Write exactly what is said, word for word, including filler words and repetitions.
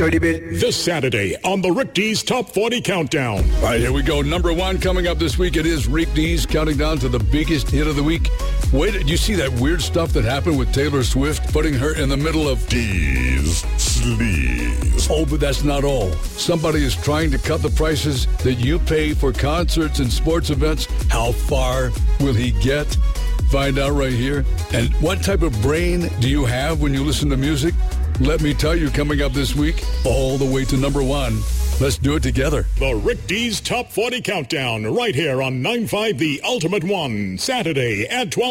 thirty bit. This Saturday on the Rick D's Top forty Countdown. All right, here we go. Number one coming up this week. It is Rick D's counting down to the biggest hit of the week. Wait, did you see that weird stuff that happened with Taylor Swift, putting her in the middle of D's sleaze? Oh, but that's not all. Somebody is trying to cut the prices that you pay for concerts and sports events. How far will he get? Find out right here. And what type of brain do you have when you listen to music? Let me tell you, coming up this week, all the way to number one. Let's do it together. The Rick D's Top forty Countdown, right here on nine five The Ultimate One, Saturday at twelve.